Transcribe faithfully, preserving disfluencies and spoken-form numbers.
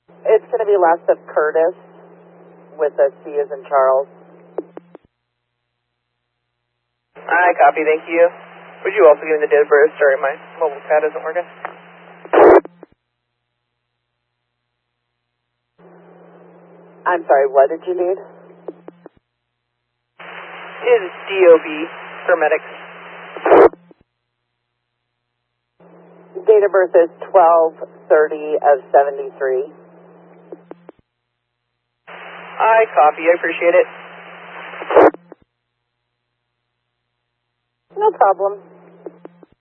It's going to be last of Curtis with a C as in Charles. I copy, thank you. Would you also give me the date of birth? Sorry, my mobile pad isn't working. I'm sorry, what did you need? Is D O B for medics. Date of birth is twelve thirty of seventy-three. I copy, I appreciate it. No problem.